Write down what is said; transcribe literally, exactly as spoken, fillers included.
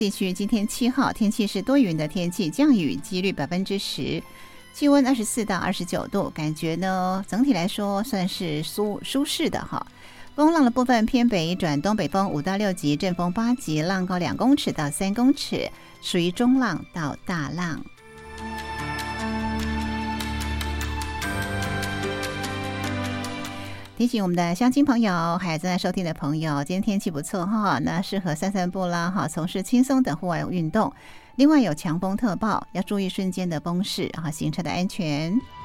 地区今天七号天气是多云的天气，降雨几率百分之十，气温二十四到二十九度，感觉呢整体来说算是舒舒适的哈。风浪的部分偏北转东北风五到六级，阵风八级，浪高两公尺到三公尺，属于中浪到大浪。提醒我们的乡亲朋友还有正在收听的朋友，今天天气不错哈，那适合散散步啦哈，从事轻松的户外运动。另外有强风特报，要注意瞬间的风势啊，行车的安全。